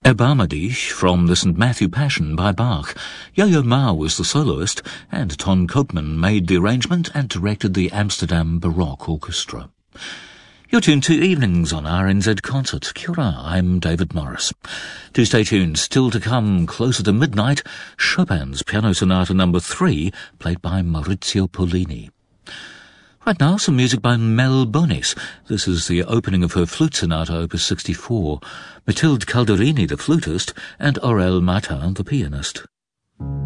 Ebarmadish from the St. Matthew Passion by Bach. Yo-Yo Ma was the soloist, and Ton Koopman made the arrangement and directed the Amsterdam Baroque Orchestra. You're tuned to Evenings on RNZ Concert. Kia ora, I'm David Morris. Do stay tuned. Still to come, closer to midnight, Chopin's Piano Sonata No. 3, played by Maurizio Pollini. Right now, some music by Mel Bonis. This is the opening of her Flute Sonata, Opus 64. Mathilde Calderini, the flutist, and Aurel Martin, the pianist.